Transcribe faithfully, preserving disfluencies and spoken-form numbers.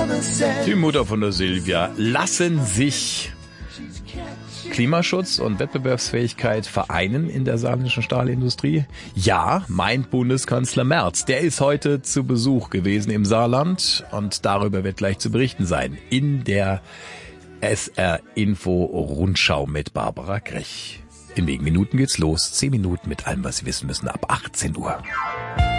Die Mutter von der Silvia. Lassen sich Klimaschutz und Wettbewerbsfähigkeit vereinen in der saarländischen Stahlindustrie? Ja, meint Bundeskanzler Merz. Der ist heute zu Besuch gewesen im Saarland und darüber wird gleich zu berichten sein in der S R-Info-Rundschau mit Barbara Grech. In wenigen Minuten geht's los. Zehn Minuten mit allem, was Sie wissen müssen, ab achtzehn Uhr.